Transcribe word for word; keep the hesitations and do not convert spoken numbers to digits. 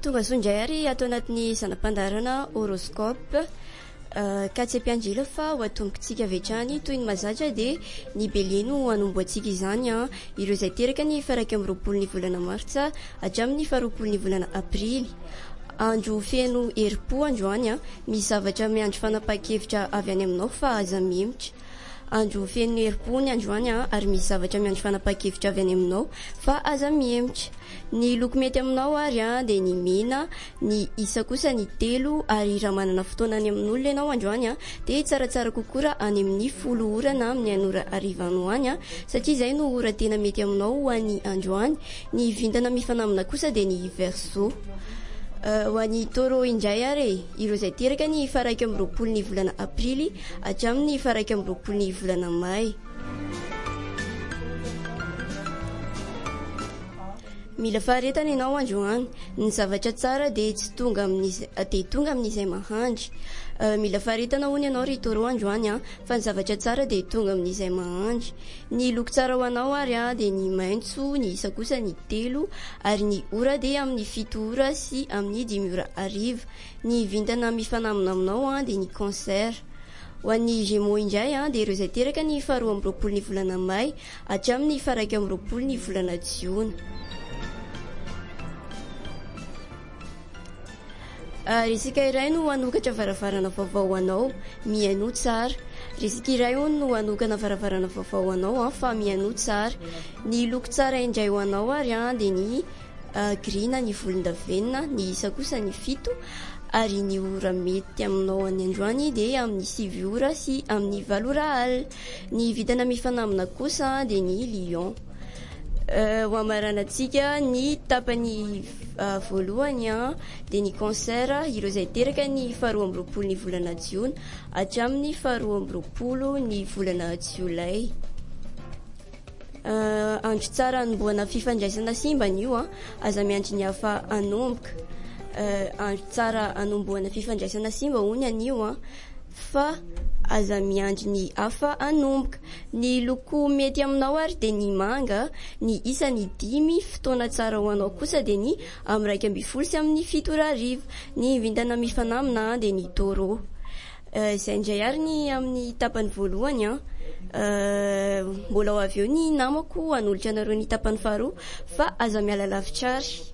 tonga soa indray ary atao anatin'ny zanam-pandarana horoscope ka tsy ampianjila fa ho atombontsika avy hatrany toy ny mazatra dia ny bélier no hanomboantsika izany a ireo izay teraka ny faraka amin'ny roapolo ny volana martsa hatramin'ny faharoapolo ny volana aprily. Andro feno heri-po androany a misy zavatra miandry fanapahan-kevitra avy any aminao fa aza mihemitra. Andro feno heri-po ny androany a ary misy zavatra miandry fanapahan-kevitra avy any aminao fa aza mihemitra. Ny loko mety aminao ary a dia ny mena, ny isa kosa ny telo ary raha manana fotoana any amin'olona ianao androany a dia tsaratsara kokoa raha any amin'ny folo ora na amin'ny anora hariva any a satria izay no ora tena mety aminao ho an'ny androany. Ny vintana mifanamina kosa dia ny verseau. Ho an'ny taureau indray ary ireo izay teraka ny faraka amin'ny roapolo ny volana aprily hatramin'ny faraka amin'ny roapolo ny volana may. Mila faharetana ianao androany, ny zavatra tsara dia tsy tonga amin'izay dia tonga amin'izay mahandry. Mila faharetana hono ianao ry taureau androany a fa ny zavatra tsara dia tonga amin'izay mahandry. Ny loko tsara ho anao ary a dia ny maitso, ny isa kosa ny telo ary ny ora dia amin'ny fito ora sy amin'ny dimy ora hariva. Ny vintana mifanamina aminao a dia ny cancer. Ho an'ny gémeaux indray a dia ireo izay teraka ny faharoa amin'ny roapolo ny volana may hatramin'ny faraka amin'ny roapolo ny volana jiona. Resika iray no hanokatra varavarana vaovao anao, mihaino tsara. Resika iray hono no hanokana varavarana vaovao anao fa mihaino tsara. Ny loko tsara indray ho anao ary a dia ny gris na ny volondavenona, ny isa kosa ny fito ary ny ora mety aminao any androany dia amin'ny sivy ora sy amin'ny valo ora alina. Ny vintana mifanamina kosa dia ny lion. Ho amaranantsika ny tapany voalohany a dia ny cancer ireo izay teraka ny faharoa amin'ny roapolo ny volana jiona hatramin'ny faharoa amin'ny roapolo ny volana jiolay. Andro tsara hanomboana fifandraisana simba an'io a aza miandry ny hafa hanomboka. Andro tsara hanomboana fifandraisana simba hono an'io a fa aza miandry ny hafa hanomboka. Ny loko mety aminao ary dia ny manga, ny isa ny dimy, fotoana tsara ho anao kosa dia ny amin'ny raika ambin'ny folo sy amin'ny fito ora hariva. Ny vintana mifanamina dia ny taureau. Izay indray ary ny amin'ny tapany voalohany a. Mbola ho avy eo ny namako hanolotra anareo ny tapany faharoa fa aza miala lavitra ary.